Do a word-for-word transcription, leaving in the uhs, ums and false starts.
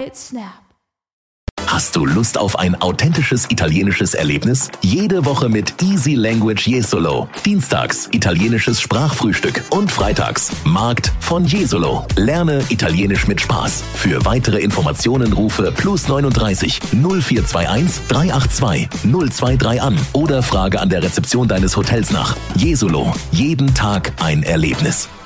right snap. Hast du Lust auf ein authentisches italienisches Erlebnis? Jede Woche mit Easy Language Jesolo. Dienstags italienisches Sprachfrühstück und freitags Markt von Jesolo. Lerne Italienisch mit Spaß. Für weitere Informationen rufe plus neununddreißig null vier zwei eins drei acht zwei null zwei drei an oder frage an der Rezeption deines Hotels nach. Jesolo. Jeden Tag ein Erlebnis.